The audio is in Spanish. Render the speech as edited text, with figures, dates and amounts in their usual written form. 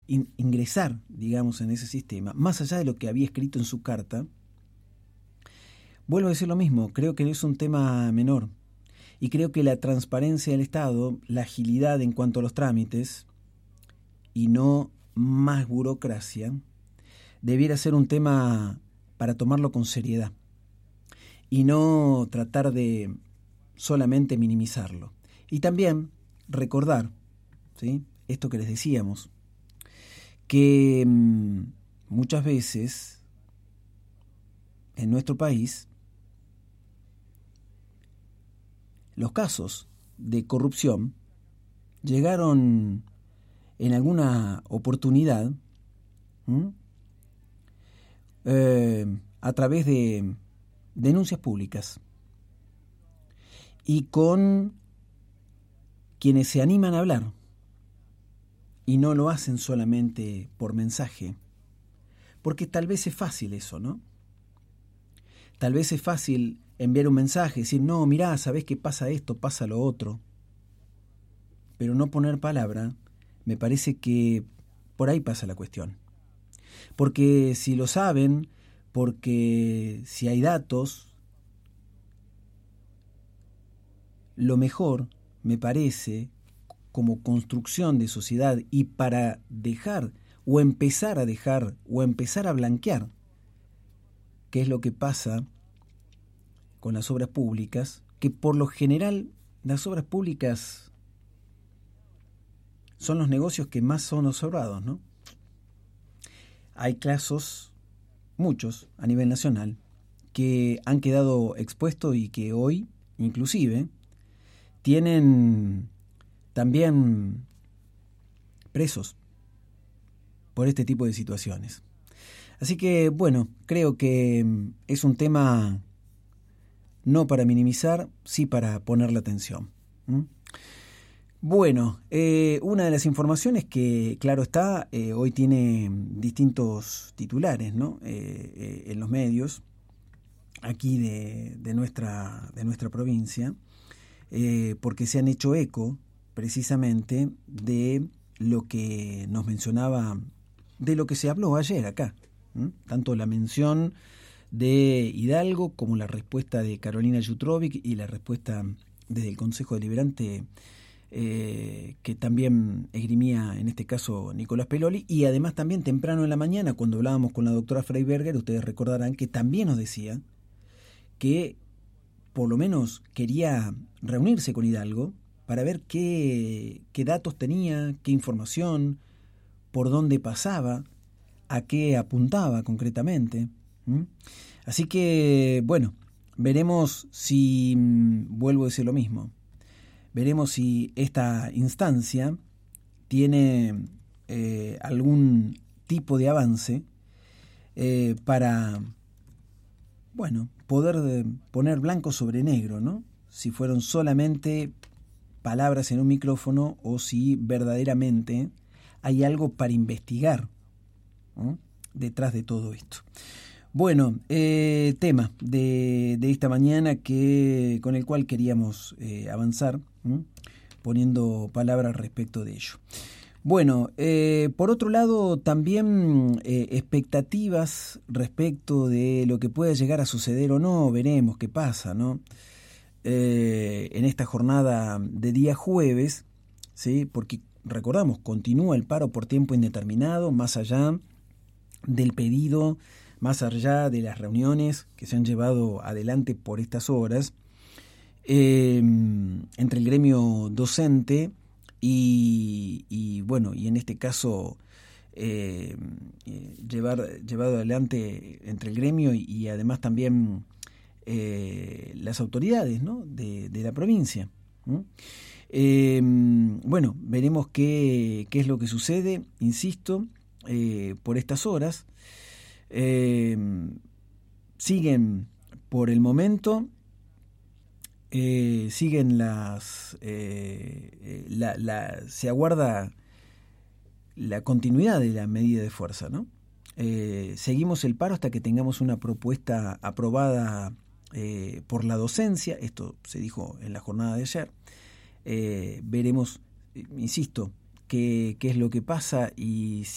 ingresar, digamos, en ese sistema, más allá de lo que había escrito en su carta, vuelvo a decir lo mismo, creo que no es un tema menor. Y creo que la transparencia del Estado, la agilidad en cuanto a los trámites, y no más burocracia, debiera ser un tema para tomarlo con seriedad y no tratar de solamente minimizarlo. Y también recordar, ¿sí?, esto que les decíamos, que muchas veces en nuestro país los casos de corrupción llegaron en alguna oportunidad a través de denuncias públicas y con quienes se animan a hablar y no lo hacen solamente por mensaje, porque tal vez es fácil eso, ¿no? Tal vez es fácil enviar un mensaje, decir, no, mirá, ¿sabés qué pasa esto, pasa lo otro? Pero no poner palabra, me parece que por ahí pasa la cuestión. Porque si lo saben, porque si hay datos, lo mejor, me parece, como construcción de sociedad y para dejar o empezar a dejar o empezar a blanquear qué es lo que pasa con las obras públicas, que por lo general las obras públicas son los negocios que más son observados, ¿no? Hay casos, muchos a nivel nacional, que han quedado expuestos y que hoy, inclusive, tienen también presos por este tipo de situaciones. Así que, bueno, creo que es un tema no para minimizar, sí para ponerle atención. Bueno, una de las informaciones que, claro está, hoy tiene distintos titulares, ¿no? En los medios, aquí de nuestra provincia, porque se han hecho eco precisamente de lo que nos mencionaba, de lo que se habló ayer acá, tanto la mención de Hidalgo como la respuesta de Carolina Yutrovic y la respuesta desde el Consejo Deliberante que también esgrimía en este caso Nicolás Peloli, y además también temprano en la mañana cuando hablábamos con la doctora Freiberger, ustedes recordarán que también nos decía que por lo menos quería reunirse con Hidalgo para ver qué datos tenía, qué información, por dónde pasaba, a qué apuntaba concretamente. Así que, bueno, veremos si, vuelvo a decir lo mismo, veremos si esta instancia tiene algún tipo de avance para, bueno, poder poner blanco sobre negro, ¿no? Si fueron solamente palabras en un micrófono o si verdaderamente hay algo para investigar, ¿no?, detrás de todo esto. Bueno, tema de esta mañana con el cual queríamos avanzar, poniendo palabras respecto de ello. Bueno, por otro lado, también expectativas respecto de lo que pueda llegar a suceder o no, veremos qué pasa, ¿no? En esta jornada de día jueves, ¿sí? Porque recordamos, continúa el paro por tiempo indeterminado, más allá del pedido, más allá de las reuniones que se han llevado adelante por estas horas, entre el gremio docente y bueno, y en este caso llevado adelante entre el gremio y además también las autoridades, ¿no?, de la provincia. Bueno, veremos qué es lo que sucede, insisto, por estas horas. Siguen por el momento, siguen se aguarda la continuidad de la medida de fuerza, ¿no? Seguimos el paro hasta que tengamos una propuesta aprobada por la docencia. Esto se dijo en la jornada de ayer. Veremos, insisto, qué es lo que pasa y